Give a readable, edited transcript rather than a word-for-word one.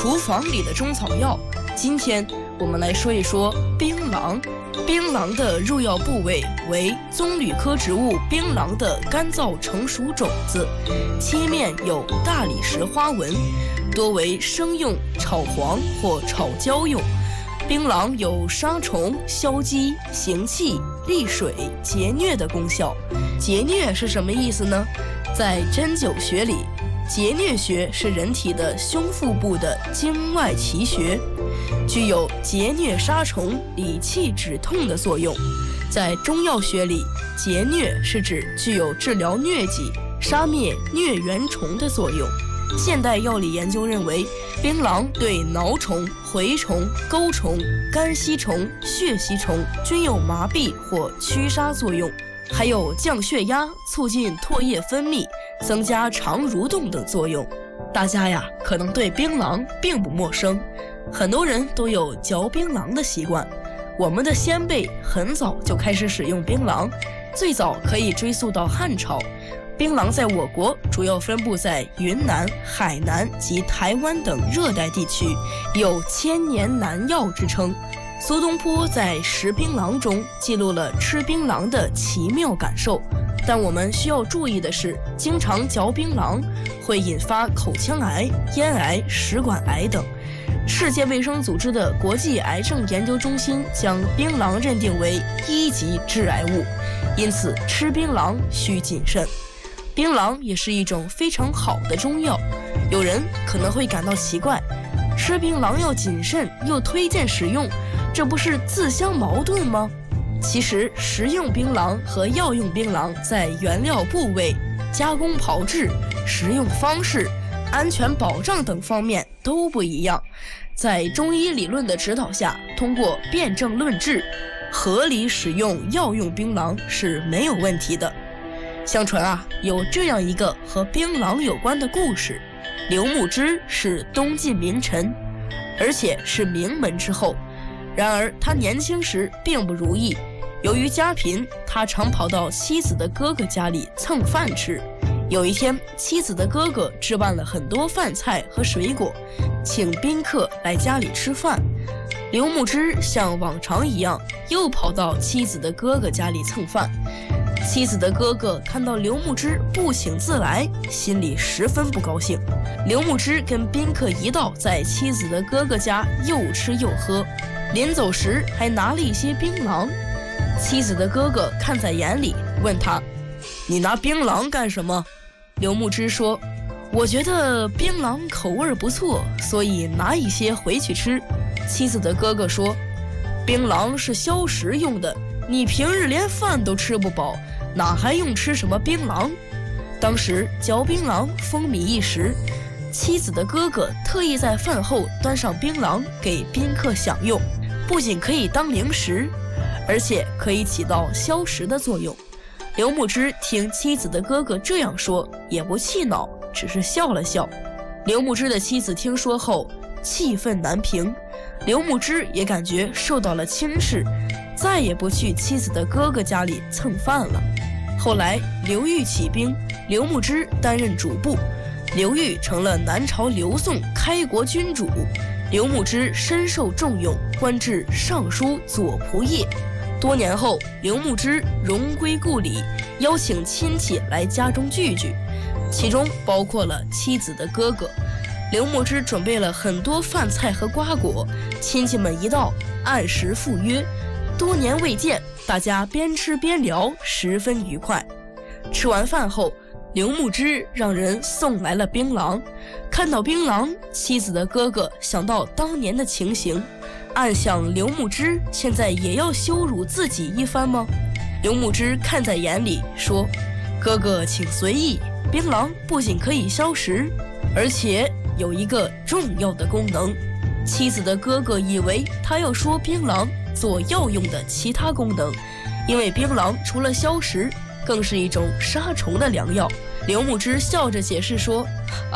厨房里的中草药。今天我们来说一说槟榔。槟榔的入药部位为棕榈科植物槟榔的干燥成熟种子，切面有大理石花纹，多为生用、炒黄或炒焦用。槟榔有杀虫、消积、行气、利水、解疟的功效。解疟是什么意思呢？在针灸学里，解疟穴是人体的胸腹部的经外奇穴，具有解疟杀虫、理气止痛的作用。在中药学里，解疟是指具有治疗疟疾、杀灭疟原虫的作用。现代药理研究认为，槟榔对挠虫、蛔虫、钩虫、肝吸虫、血吸虫均有麻痹或驱杀作用，还有降血压、促进唾液分泌、增加肠蠕动等作用。大家呀，可能对槟榔并不陌生，很多人都有嚼槟榔的习惯。我们的先辈很早就开始使用槟榔，最早可以追溯到汉朝。槟榔在我国主要分布在云南、海南及台湾等热带地区，有千年难药之称。苏东坡在《食槟榔》中记录了吃槟榔的奇妙感受。但我们需要注意的是，经常嚼槟榔会引发口腔癌、咽癌、食管癌等。世界卫生组织的国际癌症研究中心将槟榔认定为1级致癌物，因此吃槟榔需谨慎。槟榔也是一种非常好的中药，有人可能会感到奇怪，吃槟榔要谨慎又推荐食用，这不是自相矛盾吗？其实食用槟榔和药用槟榔在原料部位、加工炮制、食用方式、安全保障等方面都不一样。在中医理论的指导下，通过辩证论治，合理使用药用槟榔是没有问题的。相传啊，有这样一个和槟榔有关的故事。刘牧之是东晋名臣，而且是名门之后。然而他年轻时并不如意，由于家贫，他常跑到妻子的哥哥家里蹭饭吃。有一天，妻子的哥哥置办了很多饭菜和水果，请宾客来家里吃饭。刘牧之像往常一样，又跑到妻子的哥哥家里蹭饭。妻子的哥哥看到刘牧之不请自来，心里十分不高兴。刘牧之跟宾客一道在妻子的哥哥家又吃又喝，临走时还拿了一些槟榔。妻子的哥哥看在眼里，问他：“你拿槟榔干什么？”刘牧之说：“我觉得槟榔口味不错，所以拿一些回去吃。”妻子的哥哥说：“槟榔是消食用的，你平日连饭都吃不饱，哪还用吃什么槟榔？”当时嚼槟榔风靡一时，妻子的哥哥特意在饭后端上槟榔给宾客享用，不仅可以当零食，而且可以起到消食的作用。刘牧之听妻子的哥哥这样说，也不气恼，只是笑了笑。刘牧之的妻子听说后，气愤难平。刘牧之也感觉受到了轻视，再也不去妻子的哥哥家里蹭饭了。后来刘裕起兵，刘牧之担任主簿，刘裕成了南朝刘宋开国君主。刘牧之深受重用，官至尚书左仆射。多年后，刘牧之荣归故里，邀请亲戚来家中聚聚，其中包括了妻子的哥哥。刘牧之准备了很多饭菜和瓜果，亲戚们一道按时赴约。多年未见，大家边吃边聊，十分愉快。吃完饭后，刘牧之让人送来了槟榔。看到槟榔，妻子的哥哥想到当年的情形，暗想刘牧之现在也要羞辱自己一番吗？刘牧之看在眼里，说：“哥哥请随意，槟榔不仅可以消食，而且有一个重要的功能。”妻子的哥哥以为他要说槟榔做药用的其他功能，因为槟榔除了消食，更是一种杀虫的良药。刘牧之笑着解释说：“